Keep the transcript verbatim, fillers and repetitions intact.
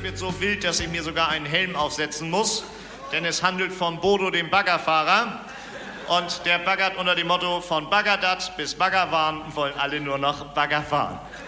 wird so wild, dass ich mir sogar einen Helm aufsetzen muss. Denn es handelt von Bodo, dem Baggerfahrer. Und der baggert unter dem Motto: von Baggerdat bis Baggerwahn wollen alle nur noch Bagger fahren.